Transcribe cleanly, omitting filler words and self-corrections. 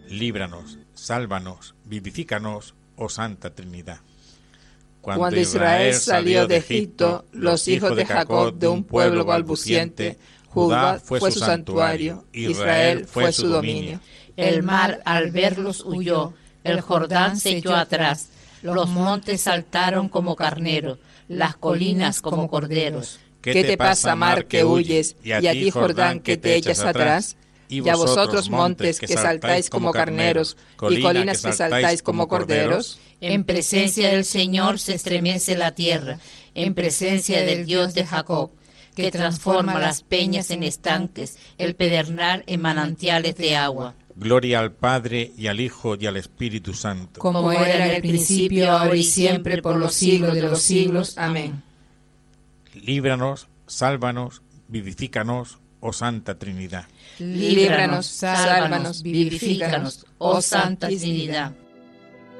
líbranos, sálvanos, vivifícanos, oh Santa Trinidad. Cuando Israel salió de Egipto, los hijos de Jacob de un pueblo balbuciente, Judá fue su santuario, Israel fue su dominio. El mar al verlos huyó, el Jordán se echó atrás, los montes saltaron como carneros, las colinas como corderos. ¿Qué te pasa, mar, que huyes, y a ti, Jordán, que te echas atrás? Y a vosotros, montes, que saltáis como carneros, y colinas que saltáis como corderos. En presencia del Señor se estremece la tierra, en presencia del Dios de Jacob, que transforma las peñas en estanques, el pedernal en manantiales de agua. Gloria al Padre, y al Hijo, y al Espíritu Santo. Como era en el principio, ahora y siempre, por los siglos de los siglos. Amén. Líbranos, sálvanos, vivifícanos, oh Santa Trinidad. Líbranos, sálvanos, vivifícanos, oh Santa Trinidad.